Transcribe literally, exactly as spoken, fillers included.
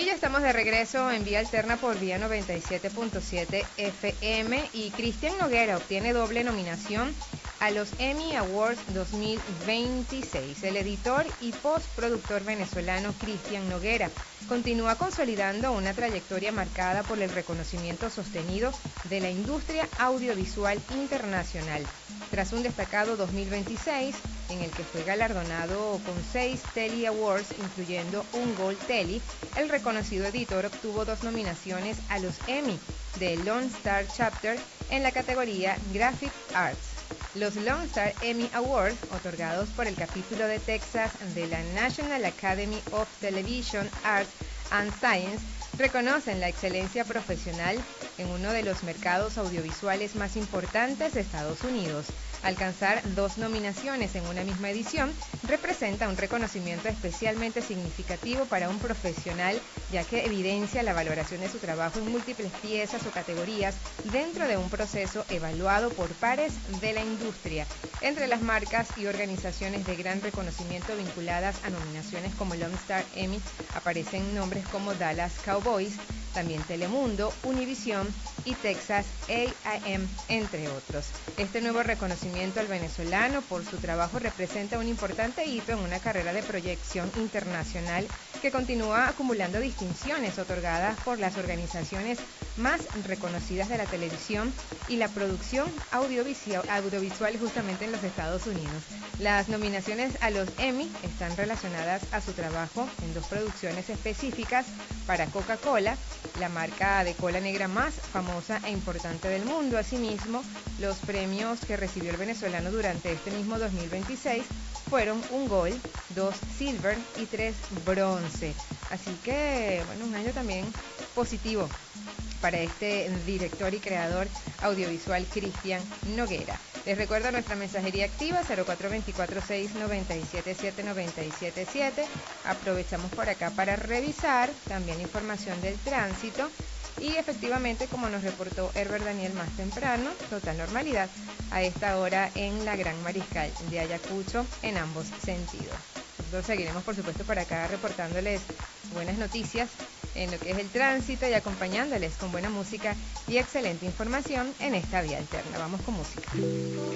ya estamos de regreso en Vía Alterna por Vía noventa y siete punto siete F M y Cristian Noguera obtiene doble nominación a los Emmy Awards dos mil veintiséis. El editor y postproductor venezolano Cristian Noguera continúa consolidando una trayectoria marcada por el reconocimiento sostenido de la industria audiovisual internacional. Tras un destacado dos mil veintiséis, en el que fue galardonado con seis Telly Awards, incluyendo un Gold Telly, el reconocido editor obtuvo dos nominaciones a los Emmy de Lone Star Chapter en la categoría Graphic Arts. Los Lone Star Emmy Awards, otorgados por el capítulo de Texas de la National Academy of Television Arts and Science, reconocen la excelencia profesional en uno de los mercados audiovisuales más importantes de Estados Unidos. Alcanzar dos nominaciones en una misma edición representa un reconocimiento especialmente significativo para un profesional, ya que evidencia la valoración de su trabajo en múltiples piezas o categorías dentro de un proceso evaluado por pares de la industria. Entre las marcas y organizaciones de gran reconocimiento vinculadas a nominaciones como Lone Star Emmy aparecen nombres como Dallas Cowboys, también Telemundo, Univision y Texas A and M, entre otros. Este nuevo reconocimiento al venezolano por su trabajo representa un importante hito en una carrera de proyección internacional que continúa acumulando distinciones otorgadas por las organizaciones más reconocidas de la televisión y la producción audiovisual, audiovisual justamente en los Estados Unidos. Las nominaciones a los Emmy están relacionadas a su trabajo en dos producciones específicas para Coca-Cola, la marca de cola negra más famosa e importante del mundo. Asimismo, los premios que recibió el venezolano durante este mismo dos mil veintiséis fueron un Gold, dos Silver y tres Bronce. Así que, bueno, un año también positivo para este director y creador audiovisual Cristian Noguera. Les recuerdo nuestra mensajería activa cero cuatro dos cuatro, seis nueve siete siete nueve siete siete. Aprovechamos por acá para revisar también información del tránsito y efectivamente, como nos reportó Herbert Daniel más temprano, total normalidad a esta hora en la Gran Mariscal de Ayacucho en ambos sentidos. Nosotros seguiremos por supuesto por acá reportándoles buenas noticias en lo que es el tránsito y acompañándoles con buena música y excelente información en esta Vía Alterna. Vamos con música.